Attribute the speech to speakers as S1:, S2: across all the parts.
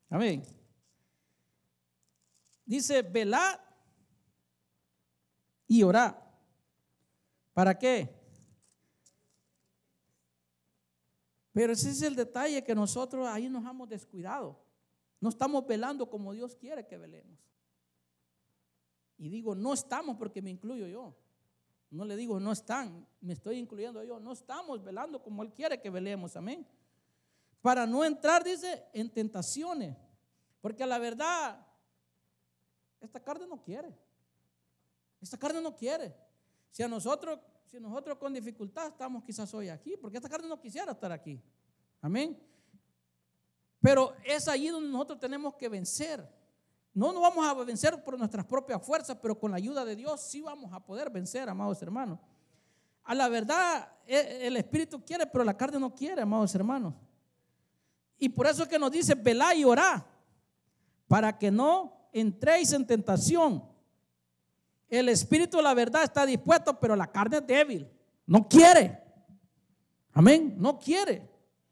S1: Amén. Dice, velad y orad. ¿Para qué? Pero ese es el detalle, que nosotros ahí nos hemos descuidado. No estamos velando como Dios quiere que velemos. Y digo, no estamos, porque me incluyo yo. No le digo, no están, me estoy incluyendo yo. No estamos velando como Él quiere que velemos, amén. Para no entrar, dice, en tentaciones. Porque la verdad, esta carne no quiere. Esta carne no quiere. Si nosotros con dificultad estamos quizás hoy aquí, porque esta carne no quisiera estar aquí. Amén. Pero es allí donde nosotros tenemos que vencer. No nos vamos a vencer por nuestras propias fuerzas, pero con la ayuda de Dios sí vamos a poder vencer, amados hermanos. A la verdad, el Espíritu quiere, pero la carne no quiere, amados hermanos. Y por eso es que nos dice, velad y orad, para que no entréis en tentación. El Espíritu, la verdad, está dispuesto, pero la carne es débil. No quiere. Amén, no quiere.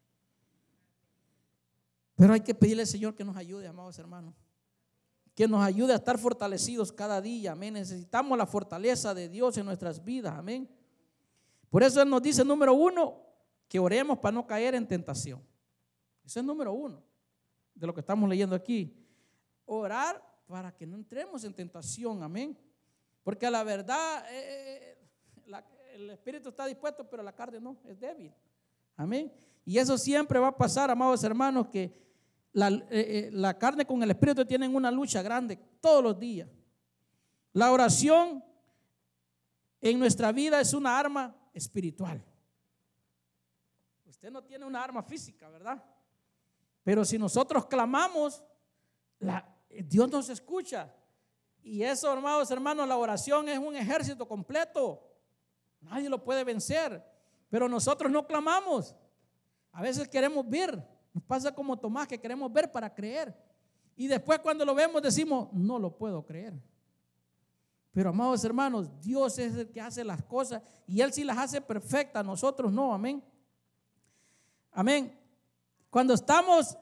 S1: Pero hay que pedirle al Señor que nos ayude, amados hermanos. Que nos ayude a estar fortalecidos cada día, amén. Necesitamos la fortaleza de Dios en nuestras vidas, amén. Por eso Él nos dice, número 1, que oremos para no caer en tentación. Ese es número 1 de lo que estamos leyendo aquí. Orar para que no entremos en tentación, amén. Porque a la verdad, el espíritu está dispuesto, pero la carne no, es débil, amén. Y eso siempre va a pasar, amados hermanos, que la carne con el espíritu tienen una lucha grande todos los días. La oración en nuestra vida es una arma espiritual. Usted no tiene una arma física, ¿verdad? Pero si nosotros clamamos, Dios nos escucha. Y eso, amados hermanos, la oración es un ejército completo. Nadie lo puede vencer. Pero nosotros no clamamos. A veces queremos ver. Nos pasa como Tomás, que queremos ver para creer. Y después cuando lo vemos decimos, no lo puedo creer. Pero amados hermanos, Dios es el que hace las cosas y Él sí las hace perfectas, nosotros no, amén. Amén. Cuando estamos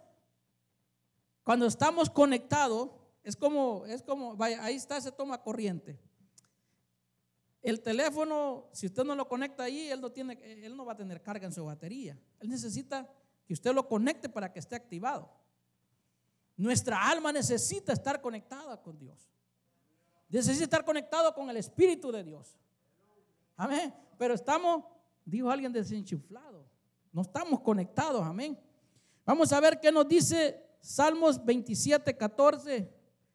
S1: conectados, es como, vaya, ahí está, se toma corriente. El teléfono, si usted no lo conecta ahí, él no va a tener carga en su batería. Él necesita que usted lo conecte para que esté activado. Nuestra alma necesita estar conectada con Dios. Necesita estar conectado con el Espíritu de Dios. Amén. Pero dijo alguien, desenchuflados. No estamos conectados, amén. Vamos a ver qué nos dice Salmos 27, 14.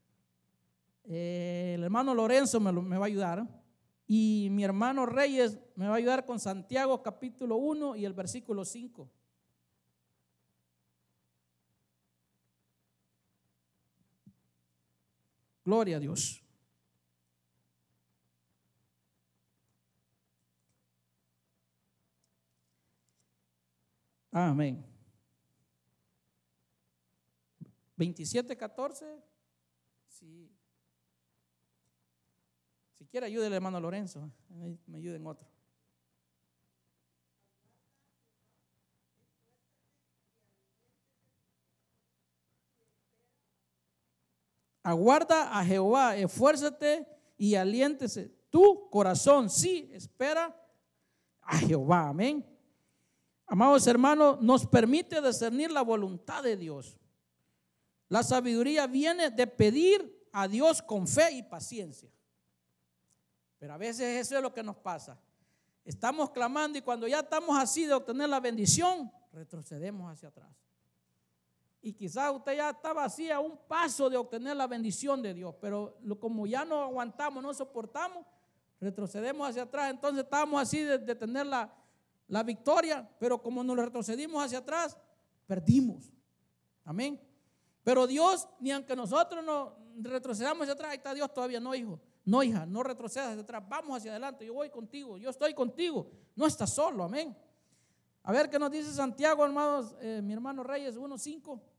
S1: El hermano Lorenzo me va a ayudar. Y mi hermano Reyes me va a ayudar con Santiago capítulo 1 y el versículo 5. Gloria a Dios. Amén. 27:14. Sí. Si quiere ayúdele, hermano Lorenzo. Me ayuden otro. Aguarda a Jehová, esfuérzate y aliéntese tu corazón. Sí, espera a Jehová. Amén. Amados hermanos, nos permite discernir la voluntad de Dios. La sabiduría viene de pedir a Dios con fe y paciencia. Pero a veces eso es lo que nos pasa. Estamos clamando y cuando ya estamos así de obtener la bendición, retrocedemos hacia atrás. Y quizás usted ya estaba así a un paso de obtener la bendición de Dios, pero como ya no aguantamos, no soportamos, retrocedemos hacia atrás. Entonces estábamos así de tener la victoria, pero como nos retrocedimos hacia atrás, perdimos. Amén. Pero Dios, ni aunque nosotros no retrocedamos hacia atrás, ahí está Dios todavía, no, hijo, no, hija, no retrocedas hacia atrás, vamos hacia adelante, yo voy contigo, yo estoy contigo, no estás solo, amén. A ver qué nos dice Santiago, hermanos, mi hermano Reyes 1:5.